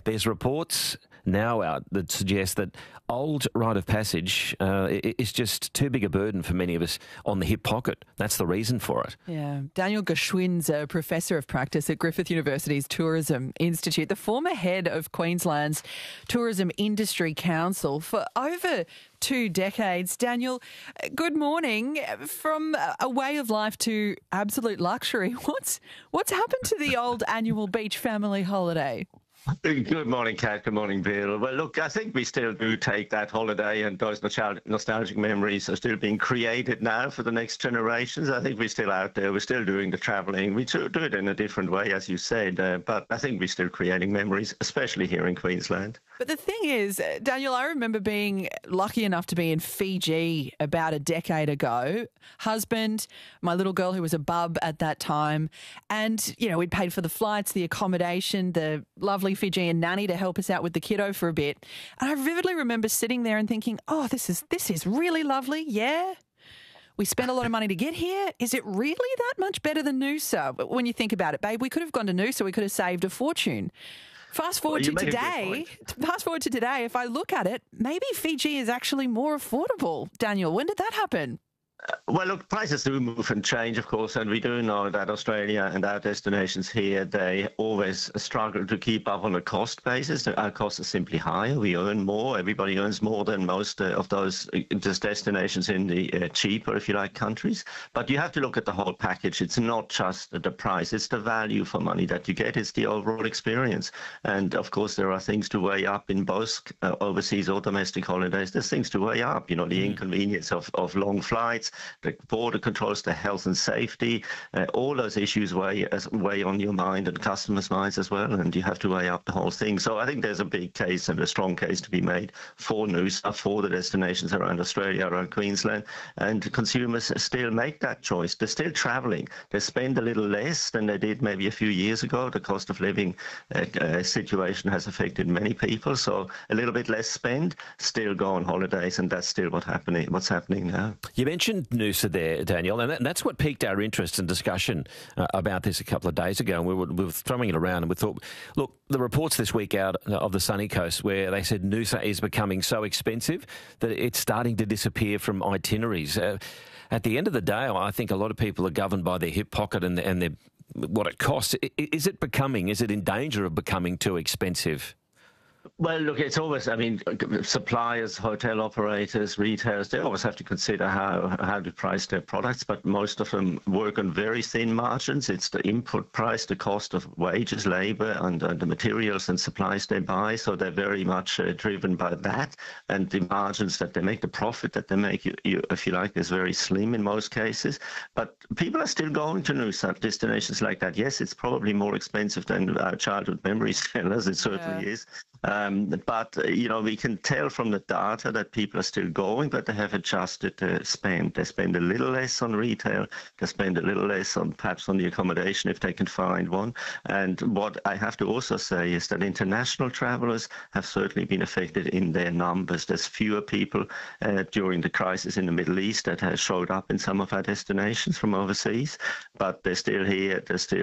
there's reports now out that suggest that old rite of passage is just too big a burden for many of us on the hip pocket. That's the reason for it. Yeah. Daniel Gershwin's a professor of practice at Griffith University's Tourism Institute, the former head of Queensland's Tourism Industry Council for over 2 decades. Daniel, good morning. From a way of life to absolute luxury, what's happened to the old annual beach family holiday? Good morning, Kat. Good morning, Bill. Well, look, I think we still do take that holiday, and those nostalgic memories are still being created now for the next generations. I think we're still out there. We're still doing the travelling. We do it in a different way, as you said, but I think we're still creating memories, especially here in Queensland. But the thing is, Daniel, I remember being lucky enough to be in Fiji about a decade ago. Husband, my little girl who was a bub at that time. And, you know, we'd paid for the flights, the accommodation, the lovely Fijian nanny to help us out with the kiddo for a bit. And I vividly remember sitting there and thinking, oh, this is really lovely. Yeah. We spent a lot of money to get here. Is it really that much better than Noosa? But when you think about it, babe, we could have gone to Noosa. We could have saved a fortune. Fast forward to today, if I look at it, maybe Fiji is actually more affordable. Daniel, when did that happen? Well, look, prices do move and change, of course, and we do know that Australia and our destinations here, they always struggle to keep up on a cost basis. Our costs are simply higher. We earn more. Everybody earns more than most of those destinations in the cheaper, if you like, countries. But you have to look at the whole package. It's not just the price. It's the value for money that you get. It's the overall experience. And, of course, there are things to weigh up in both overseas or domestic holidays. There's things to weigh up, you know, the inconvenience of long flights, the border controls, the health and safety, all those issues weigh on your mind and customers' minds as well, and you have to weigh up the whole thing. So I think there's a big case and a strong case to be made for Noosa, for the destinations around Australia, around Queensland, and consumers still make that choice. They're still travelling. They spend a little less than they did maybe a few years ago. The cost of living situation has affected many people, so a little bit less spend, still go on holidays, and that's still what's happening now. You mentioned Noosa there, Daniel, and that's what piqued our interest and discussion about this a couple of days ago. And we were throwing it around, and we thought, look, the reports this week out of the sunny coast where they said Noosa is becoming so expensive that it's starting to disappear from itineraries. At the end of the day, I think a lot of people are governed by their hip pocket and their, what it costs. Is it in danger of becoming too expensive? Well, look, it's always, I mean, suppliers, hotel operators, retailers, they always have to consider how to price their products, but most of them work on very thin margins. It's the input price, the cost of wages, labour, and the materials and supplies they buy, so they're very much driven by that, and the margins that they make, the profit that they make, if you like, is very slim in most cases. But people are still going to new destinations like that. Yes, it's probably more expensive than our childhood memories tell us, it certainly is. But, you know, we can tell from the data that people are still going, but they have adjusted their spend. They spend a little less on retail. They spend a little less on perhaps on the accommodation if they can find one. And what I have to also say is that international travellers have certainly been affected in their numbers. There's fewer people during the crisis in the Middle East that has showed up in some of our destinations from overseas, but they're still here.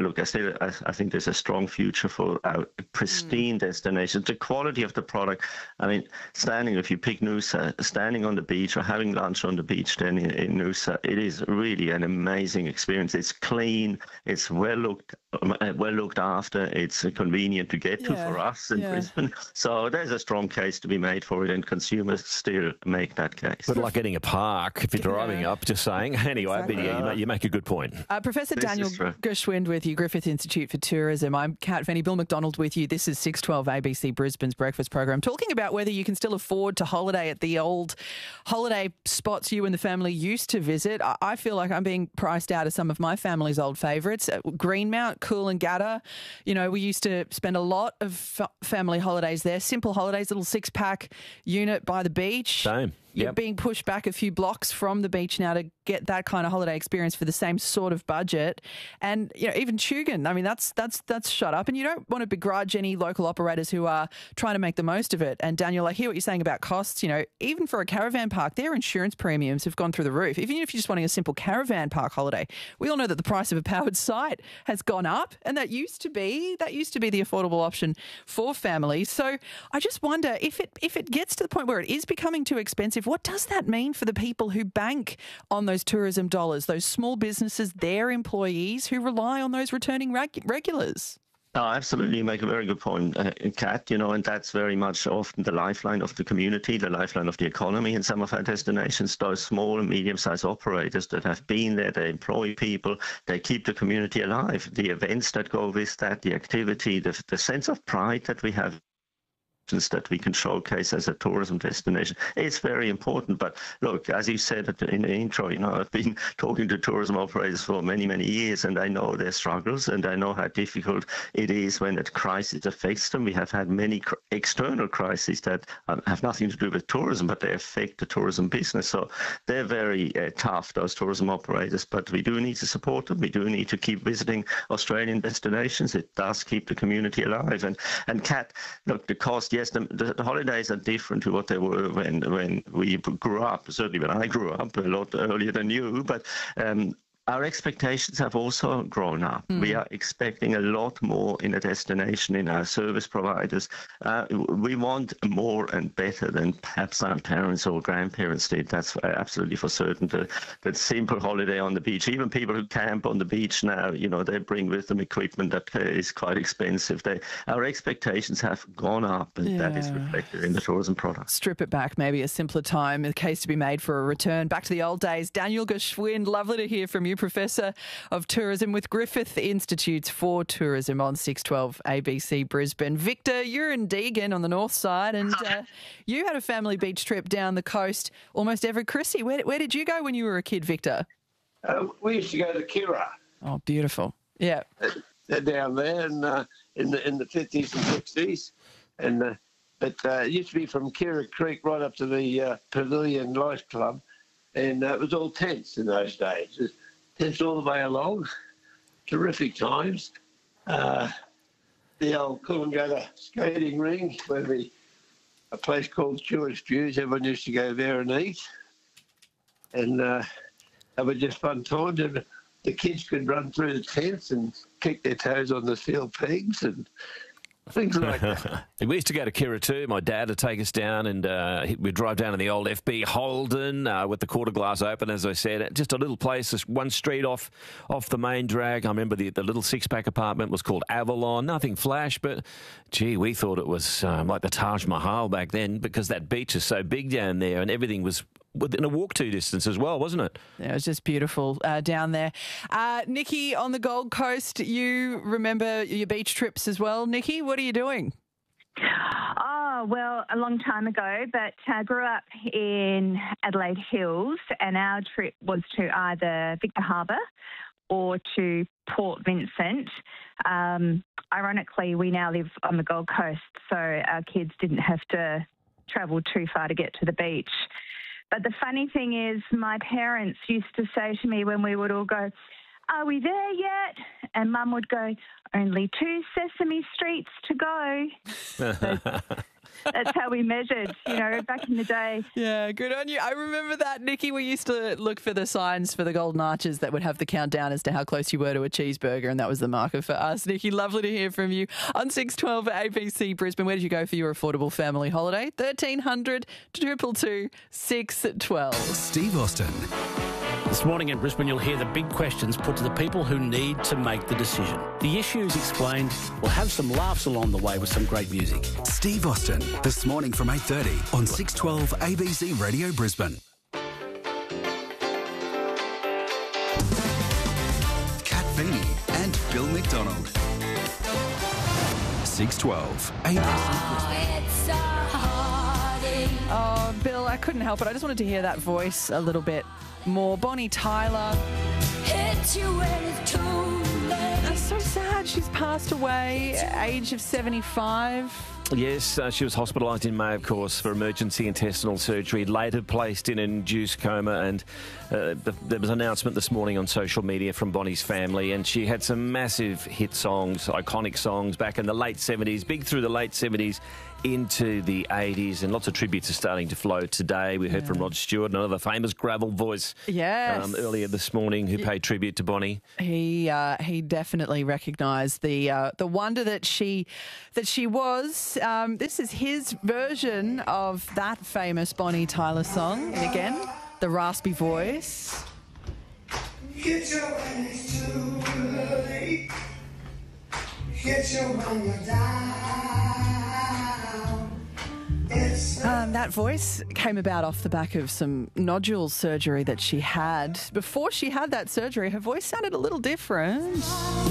I think there's a strong future for our pristine destinations. The quality of the product, I mean, if you pick Noosa, standing on the beach or having lunch on the beach then in Noosa, it is really an amazing experience. It's clean, it's well looked after, it's convenient to get to for us in Brisbane. So there's a strong case to be made for it, and consumers still make that case. But like getting a park if you're driving up, just saying. Anyway, exactly. You make a good point. Professor Daniel Gershwind with you, Griffith Institute for Tourism. I'm Kat Fenny, Bill McDonald with you. This is 612 ABC Brisbane's breakfast program, talking about whether you can still afford to holiday at the old holiday spots you and the family used to visit. I feel like I'm being priced out of some of my family's old favourites. Greenmount, Coolangatta. You know, we used to spend a lot of family holidays there. Simple holidays, little 6-pack unit by the beach. Same. you're being pushed back a few blocks from the beach now to get that kind of holiday experience for the same sort of budget. And, you know, even Tugun, I mean, that's shut up. And you don't want to begrudge any local operators who are trying to make the most of it. And Daniel, I hear what you're saying about costs. You know, even for a caravan park, their insurance premiums have gone through the roof. Even if you're just wanting a simple caravan park holiday, we all know that the price of a powered site has gone up, and that used to be the affordable option for families. So I just wonder if it gets to the point where it is becoming too expensive, what does that mean for the people who bank on those tourism dollars, those small businesses, their employees who rely on those returning regulars? No, absolutely. You make a very good point, Kat, you know, and that's very much often the lifeline of the community, the lifeline of the economy in some of our destinations. Those small and medium-sized operators that have been there, they employ people, they keep the community alive. The events that go with that, the activity, the sense of pride that we have that we can showcase as a tourism destination. It's very important. But look, as you said in the intro, you know, I've been talking to tourism operators for many, many years, and I know their struggles, and I know how difficult it is when a crisis affects them. We have had many external crises that have nothing to do with tourism, but they affect the tourism business. So they're very tough, those tourism operators, but we do need to support them. We do need to keep visiting Australian destinations. It does keep the community alive. And Kat, look, the cost, yes, the holidays are different to what they were when we grew up, certainly when I grew up, a lot earlier than you, but our expectations have also grown up. We are expecting a lot more in a destination, in our service providers. We want more and better than perhaps our parents or grandparents did. That's absolutely for certain. That simple holiday on the beach. Even people who camp on the beach now, you know, they bring with them equipment that is quite expensive. Our expectations have gone up, and that is reflected in the tourism product. Strip it back, maybe a simpler time, a case to be made for a return back to the old days. Daniel Geschwind, lovely to hear from you, Professor of Tourism with Griffith Institutes for Tourism on 612 ABC Brisbane. Victor, you're in Deagon on the north side, and you had a family beach trip down the coast almost every Chrissy. Where did you go when you were a kid, Victor? We used to go to Kirra. Oh, beautiful. Yeah. Down there in the 50s and 60s. And but it used to be from Kirra Creek right up to the Pavilion Life Club. And it was all tents in those days. Tents all the way along. Terrific times. The old Coolangatta skating ring, a place called Jewish Jews. Everyone used to go there and eat. And they were just fun times. And the kids could run through the tents and kick their toes on the steel pegs and things like that. We used to go to Kirra too. My dad would take us down, and we'd drive down in the old FB Holden with the quarter glass open, as I said. Just a little place, just one street off the main drag. I remember the little six-pack apartment was called Avalon. Nothing flash, but, gee, we thought it was like the Taj Mahal back then, because that beach is so big down there, and everything was within a walk-to distance as well, wasn't it? Yeah, it was just beautiful down there. Nikki, on the Gold Coast, you remember your beach trips as well. Nikki, what are you doing? Oh, well, a long time ago, but I grew up in Adelaide Hills, and our trip was to either Victor Harbour or to Port Vincent. Ironically, we now live on the Gold Coast, so our kids didn't have to travel too far to get to the beach. But the funny thing is, my parents used to say to me when we would all go, "Are we there yet?" And Mum would go, "Only 2 Sesame Streets to go." So that's how we measured, back in the day. Yeah, good on you. I remember that, Nikki. We used to look for the signs for the Golden Arches that would have the countdown as to how close you were to a cheeseburger, and that was the marker for us. Nikki, lovely to hear from you. On 612 ABC Brisbane, where did you go for your affordable family holiday? 1300 222 612. Steve Austin. This morning in Brisbane, you'll hear the big questions put to the people who need to make the decision. The issues explained. We'll have some laughs along the way with some great music. Steve Austin, this morning from 8:30 on 612 ABC Radio Brisbane. Kat Feeney and Bill McDonald. 612 ABC Brisbane. Oh, Bill, I couldn't help it. I just wanted to hear that voice a little bit more. Bonnie Tyler. That's so sad. She's passed away, age of 75. Yes, she was hospitalised in May, of course, for emergency intestinal surgery, later placed in an induced coma, and there was an announcement this morning on social media from Bonnie's family, and she had some massive hit songs, iconic songs back in the late 70s, big through the late 70s into the 80s, and lots of tributes are starting to flow today. We heard from Rod Stewart, another famous gravel voice, earlier this morning, who paid tribute to Bonnie. He definitely recognised the wonder that she was. This is his version of that famous Bonnie Tyler song, and again, the raspy voice. Get your ass too early. Get your mama down. That voice came about off the back of some nodule surgery that she had. Before she had that surgery, her voice sounded a little different.